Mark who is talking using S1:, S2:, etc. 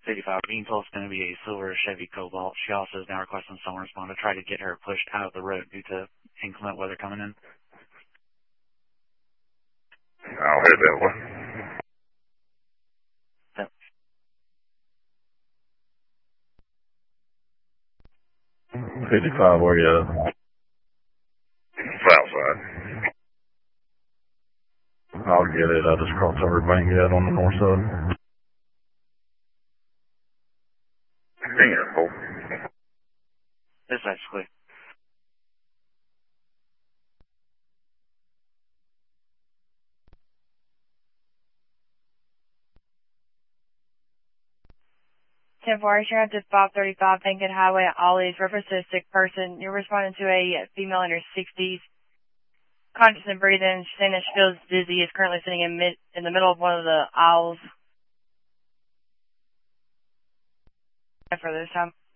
S1: 55. Being told it's going to be a silver Chevy Cobalt. She also is now requesting someone respond to try to get her pushed out of the road due to inclement weather coming in.
S2: I'll head that way.
S1: Yep.
S3: 55, where you at?
S2: South side.
S3: I'll get it. I just crossed over Bankhead on the north side.
S1: This actually.
S4: You're at the 535 Bankhead Highway at Ollie's. Reference to a sick person. You're responding to a female in her 60s. Conscious and breathing. She's saying that she feels dizzy. Is currently sitting in the middle of one of the aisles. For this time.